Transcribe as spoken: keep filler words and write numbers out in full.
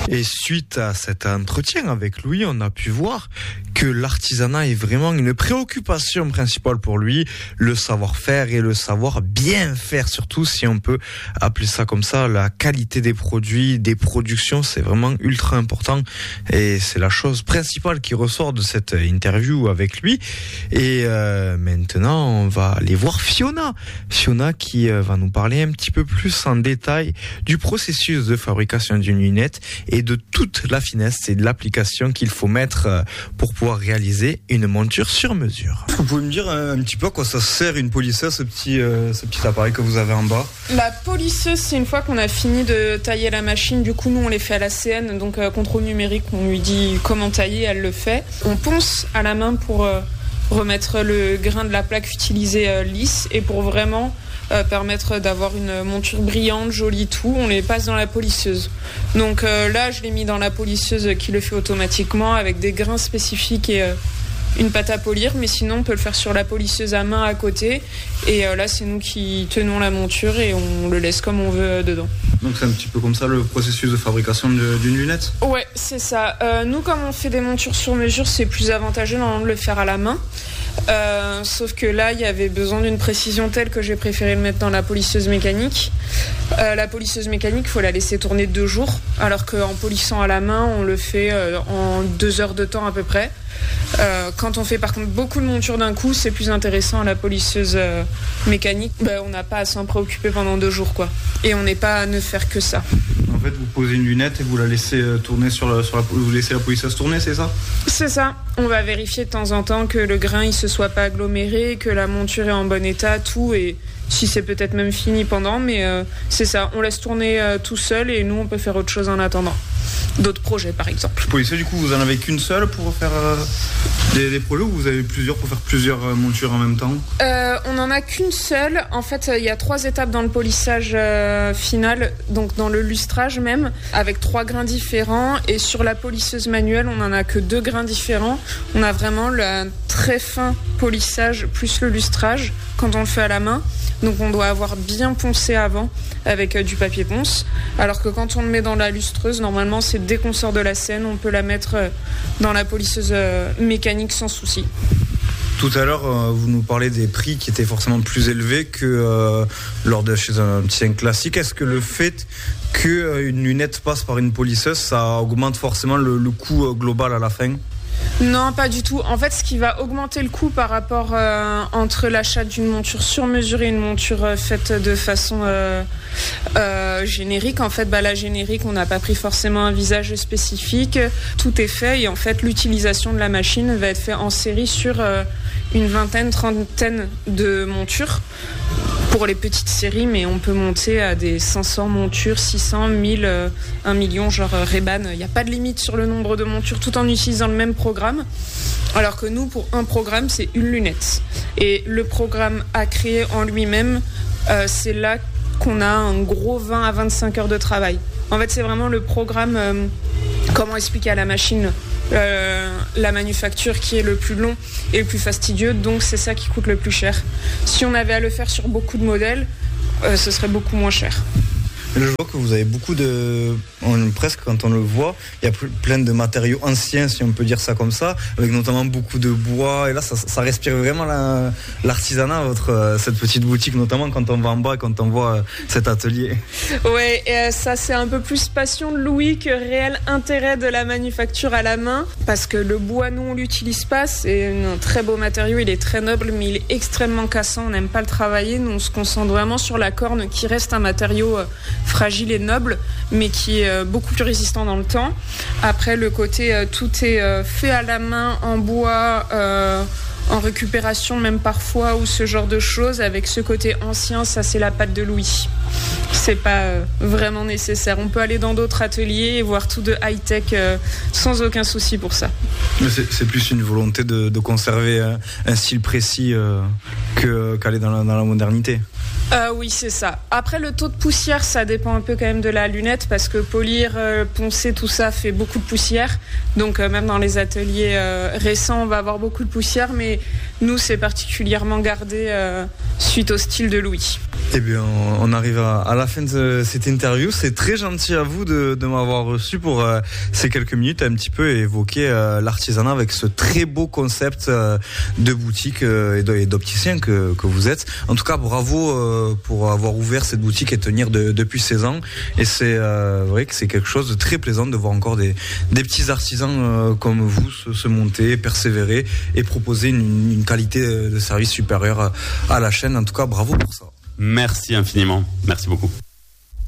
Et suite à cet entretien avec Louis, on a pu voir que l'artisanat est vraiment une préoccupation principale pour lui, le savoir-faire et le savoir bien faire, surtout si on peut appeler ça comme ça. La qualité des produits, des productions, c'est vraiment ultra important et c'est la chose principale qui ressort de cette interview avec lui. Et euh, maintenant, on va aller voir Fiona. Fiona qui euh, va nous parler un petit peu plus en détail du processus de fabrication d'une lunette et de toute la finesse et de l'application qu'il faut mettre euh, pour pouvoir réaliser une monture sur mesure. Vous pouvez me dire un petit peu à quoi ça sert une polisseuse, ce petit, euh, ce petit appareil que vous avez en bas? La polisseuse, c'est une fois qu'on a fini de tailler la machine, du coup nous on les fait à la C N, donc euh, contrôle numérique, on lui dit comment tailler, elle le fait. On ponce à la main pour euh, remettre le grain de la plaque utilisée euh, lisse et pour vraiment Euh, permettre d'avoir une monture brillante, jolie, tout, on les passe dans la polisseuse. Donc euh, là, je l'ai mis dans la polisseuse qui le fait automatiquement avec des grains spécifiques et euh, une pâte à polir, mais sinon on peut le faire sur la polisseuse à main à côté. Et euh, là, c'est nous qui tenons la monture et on le laisse comme on veut euh, dedans. Donc c'est un petit peu comme ça le processus de fabrication de, d'une lunette? Ouais, c'est ça. Euh, nous, comme on fait des montures sur mesure, c'est plus avantageux normalement de le faire à la main. Euh, sauf que là, il y avait besoin d'une précision telle que j'ai préféré le mettre dans la polisseuse mécanique. Euh, la polisseuse mécanique, il faut la laisser tourner deux jours, alors qu'en polissant à la main, on le fait euh, en deux heures de temps à peu près. Euh, quand on fait par contre beaucoup de montures d'un coup, c'est plus intéressant à la polisseuse euh, mécanique. Ben, on n'a pas à s'en préoccuper pendant deux jours, quoi. Et on n'est pas à ne faire que ça. En fait, vous posez une lunette et vous la laissez tourner sur la, sur la, vous laissez la polisseuse tourner, c'est ça? C'est ça. On va vérifier de temps en temps que le grain il se soit pas aggloméré, que la monture est en bon état, tout, et si c'est peut-être même fini pendant, mais euh, c'est ça. On laisse tourner euh, tout seul et nous on peut faire autre chose en attendant. D'autres projets par exemple. Polisseuse, du coup, vous en avez qu'une seule pour faire euh, des, des projets ou vous avez plusieurs pour faire plusieurs euh, montures en même temps? euh, On en a qu'une seule. En fait, il y a trois étapes dans le polissage euh, final, donc dans le lustrage même, avec trois grains différents. Et sur la polisseuse manuelle, on en a que deux grains différents. On a vraiment le très fin polissage plus le lustrage quand on le fait à la main. Donc on doit avoir bien poncé avant avec euh, du papier ponce. Alors que quand on le met dans la lustreuse, normalement c'est dès qu'on sort de la scène, on peut la mettre euh, dans la polisseuse euh, mécanique sans souci. Tout à l'heure, euh, vous nous parlez des prix qui étaient forcément plus élevés que euh, lors de chez un opticien classique. Est-ce que le fait qu'une euh, lunette passe par une polisseuse, ça augmente forcément le, le coût euh, global à la fin? Non, pas du tout. En fait, ce qui va augmenter le coût par rapport euh, entre l'achat d'une monture sur mesure et une monture euh, faite de façon euh, euh, générique, en fait, bah, la générique, on n'a pas pris forcément un visage spécifique. Tout est fait et en fait, l'utilisation de la machine va être faite en série sur euh, une vingtaine, trentaine de montures. Pour les petites séries, mais on peut monter à des cinq cents montures, six cents, mille, euh, un million, genre euh, Ray-Ban. Il n'y a pas de limite sur le nombre de montures tout en utilisant le même programme. Alors que nous, pour un programme, c'est une lunette. Et le programme à créer en lui-même, euh, c'est là qu'on a un gros vingt à vingt-cinq heures de travail. En fait, c'est vraiment le programme, euh, comment expliquer à la machine Euh, la manufacture qui est le plus long et le plus fastidieux, donc c'est ça qui coûte le plus cher. Si on avait à le faire sur beaucoup de modèles, euh, ce serait beaucoup moins cher. Je vois que vous avez beaucoup de... On, presque quand on le voit, il y a plein de matériaux anciens, si on peut dire ça comme ça, avec notamment beaucoup de bois. Et là, ça, ça respire vraiment la, l'artisanat, votre, cette petite boutique, notamment quand on va en bas, quand on voit cet atelier. Ouais, et ça, c'est un peu plus passion de Louis que réel intérêt de la manufacture à la main. Parce que le bois, nous, on l'utilise pas. C'est un très beau matériau, il est très noble, mais il est extrêmement cassant. On n'aime pas le travailler. Nous, on se concentre vraiment sur la corne, qui reste un matériau fragile et noble, mais qui est euh, beaucoup plus résistant dans le temps. Après, le côté, euh, tout est euh, fait à la main, en bois, euh, en récupération même parfois, ou ce genre de choses. Avec ce côté ancien, ça c'est la patte de Louis. C'est pas euh, vraiment nécessaire. On peut aller dans d'autres ateliers et voir tout de high-tech euh, sans aucun souci pour ça. Mais c'est, c'est plus une volonté de, de conserver un, un style précis euh, que, qu'aller dans la, dans la modernité. Euh, oui, c'est ça. Après, le taux de poussière, ça dépend un peu quand même de la lunette, parce que polir, euh, poncer, tout ça fait beaucoup de poussière. Donc euh, même dans les ateliers euh, récents, on va avoir beaucoup de poussière, mais nous, c'est particulièrement gardé euh, suite au style de Louis. Eh bien, on arrive arrive à, à la fin de cette interview. C'est très gentil à vous de, de m'avoir reçu pour euh, ces quelques minutes, un petit peu évoquer euh, l'artisanat avec ce très beau concept euh, de boutique euh, et d'opticien que, que vous êtes. En tout cas, bravo euh, pour avoir ouvert cette boutique et tenir de, depuis seize ans. Et c'est euh, vrai que c'est quelque chose de très plaisant de voir encore des, des petits artisans euh, comme vous se, se monter, persévérer et proposer une, une qualité de service supérieure à la chaîne. En tout cas, bravo pour ça. Merci infiniment. Merci beaucoup.